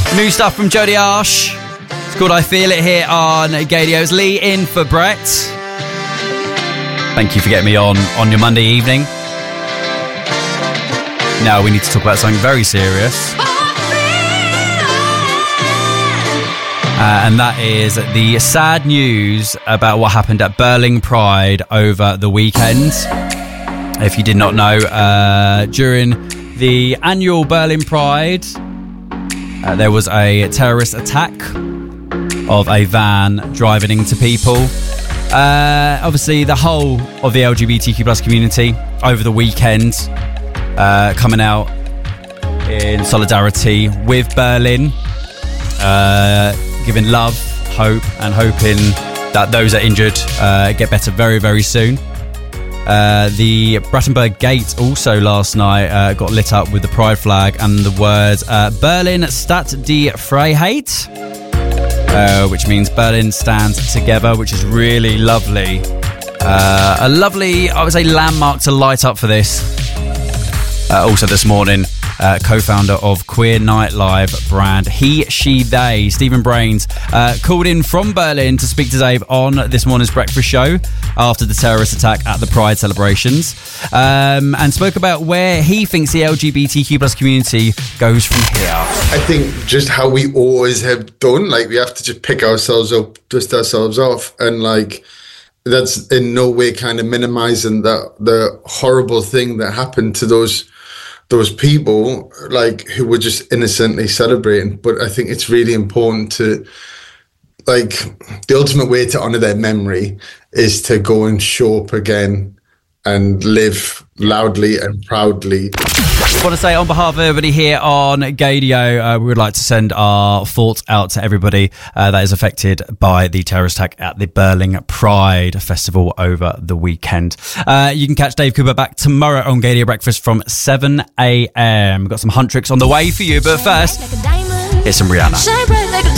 New stuff from Jodie Arsh. It's called I Feel It here on Gaydios. Lee in for Brett. Thank you for getting me on your Monday evening. Now we need to talk about something very serious. And that is the sad news about what happened at Berlin Pride over the weekend. If you did not know, during the annual Berlin Pride, there was a terrorist attack of a van driving into people. Obviously, the whole of the LGBTQ plus community over the weekend coming out in solidarity with Berlin, giving love, hope, and hoping that those that are injured get better very, very soon. The Brandenburg Gate also last night got lit up with the pride flag and the words Berlin Stadt die Freiheit, which means Berlin stands together, which is really lovely. A lovely, I would say, landmark to light up for this. Also this morning, co-founder of Queer Nightlife brand He, She, They, Stephen Brains, called in from Berlin to speak to Dave on this morning's breakfast show after the terrorist attack at the Pride celebrations, and spoke about where he thinks the LGBTQ plus community goes from here. I think just how we always have done, like we have to just pick ourselves up, dust ourselves off, and like that's in no way kind of minimizing the horrible thing that happened to those people, like, who were just innocently celebrating. But I think it's really important to, like, the ultimate way to honour their memory is to go and show up again and live loudly and proudly. I want to say on behalf of everybody here on Gaydio, we would like to send our thoughts out to everybody that is affected by the terrorist attack at the Berlin Pride Festival over the weekend. You can catch Dave Cooper back tomorrow on Gaydio Breakfast from 7 a.m. We've got some hunt tricks on the way for you, but first, here's some Rihanna.